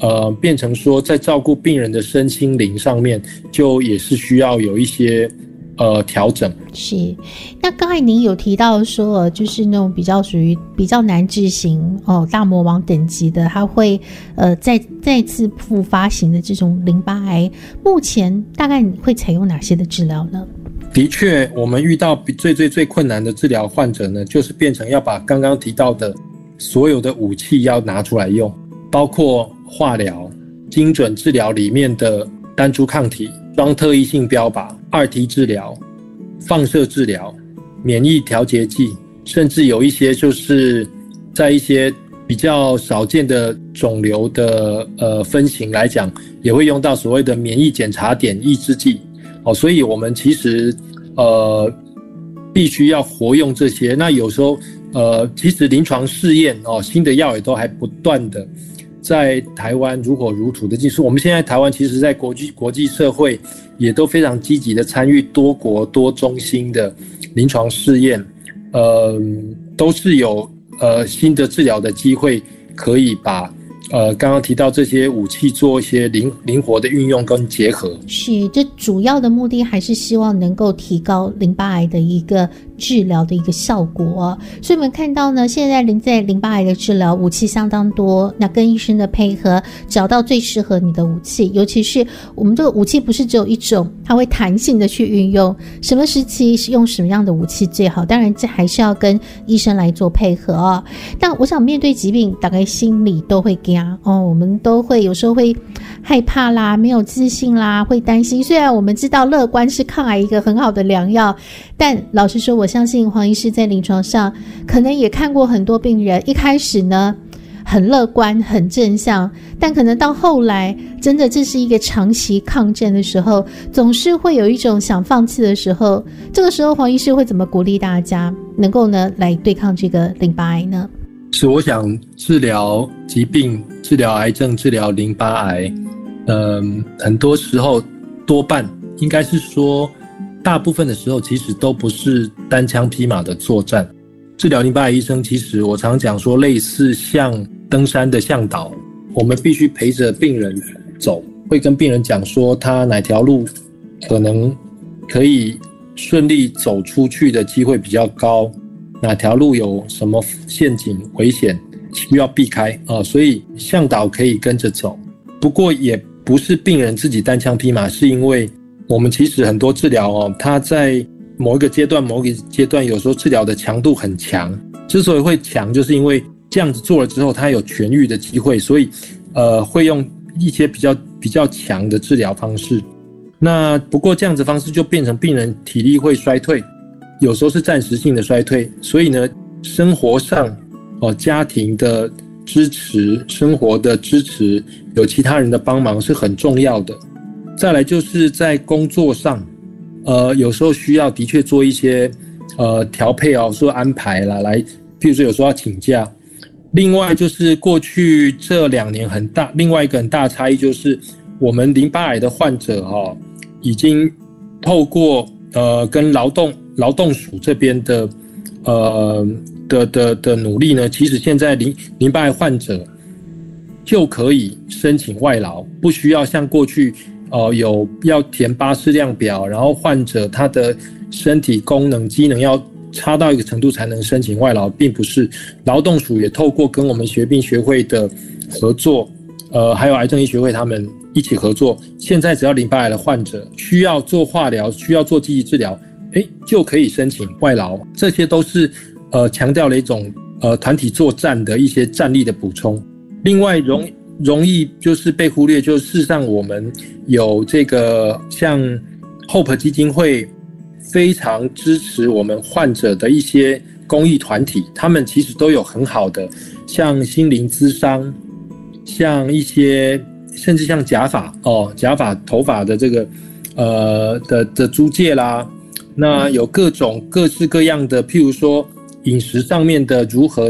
变成说在照顾病人的身心灵上面，就也是需要有一些调整。 是，那刚才您有提到说，就是那种比较属于比较难治型大魔王等级的，它会再次复发型的这种淋巴癌，目前大概会采用哪些的治疗呢？ 的确，我们遇到最困难的治疗患者呢，就是变成要把刚刚提到的所有的武器要拿出来用，包括化疗、精准治疗里面的单株抗体、双特异性标靶、2T 治疗、放射治疗、免疫调节剂，甚至有一些就是在一些比较少见的肿瘤的分型来讲，也会用到所谓的免疫检查点抑制剂。所以我们其实必须要活用这些。那有时候其实临床试验新的药也都还不断的在台湾如火如荼的进行。我们现在台湾其实在国际社会也都非常积极的参与多国多中心的临床试验，都是有新的治疗的机会，可以把刚刚提到这些武器做一些灵活的运用跟结合。 是，这主要的目的还是希望能够提高淋巴癌的一个治疗的一个效果。所以我们看到呢，现在在淋巴癌的治疗武器相当多，那跟医生的配合，找到最适合你的武器，尤其是我们这个武器不是只有一种，它会弹性的去运用，什么时期是用什么样的武器最好，当然这还是要跟医生来做配合。但我想面对疾病，大概心里都会怕我们都会有时候会害怕啦，没有自信啦，会担心。虽然我们知道乐观是抗癌一个很好的良药，但老实说，我相信黄医师在临床上可能也看过很多病人，一开始呢很乐观很正向，但可能到后来真的这是一个长期抗战的时候，总是会有一种想放弃的时候。这个时候黄医师会怎么鼓励大家能够呢来对抗这个淋巴癌呢？ 是，我想治疗疾病、治疗癌症、治疗淋巴癌，很多时候多半应该是说，大部分的时候其实都不是单枪匹马的作战。治疗淋巴癌医生，其实我常讲说，类似像登山的向导，我们必须陪着病人走，会跟病人讲说，他哪条路可能可以顺利走出去的机会比较高，哪条路有什么陷阱危险需要避开所以向导可以跟着走。不过也不是病人自己单枪匹马，是因为我们其实很多治疗它在某一个阶段有时候治疗的强度很强，之所以会强，就是因为这样子做了之后它有痊愈的机会，所以会用一些比较强的治疗方式。那不过这样子方式就变成病人体力会衰退，有时候是暂时性的衰退，所以呢，生活上家庭的支持、生活的支持，有其他人的帮忙是很重要的。再来就是在工作上，有时候需要的确做一些调配说安排啦，来，譬如说有时候要请假。另外就是过去这2年另外一个很大的差异就是我们淋巴癌的患者已经透过跟劳动署这边的努力呢，其实现在淋巴癌患者就可以申请外劳，不需要像过去有要填巴氏量表，然后患者他的身体功能机能要差到一个程度才能申请外劳，并不是。劳动署也透过跟我们血病学会的合作，还有癌症医学会他们一起合作，现在只要淋巴癌的患者需要做化疗，需要做积极治疗，就可以申请外劳。这些都是强调了一种团体作战的一些战力的补充。另外容易就是被忽略，就是事实上我们有这个像 Hope 基金会非常支持我们患者的一些公益团体，他们其实都有很好的像心灵咨商，像一些甚至像假发头发的这个的租借啦，那有各式各样的，譬如说饮食上面的如何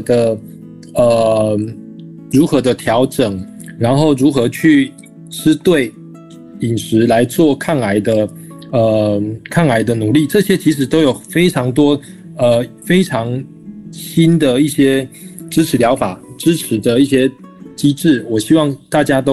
的调整，然后如何去吃对饮食来做抗癌的努力，这些其实都有非常多非常新的一些支持疗法、支持的一些机制，我希望大家都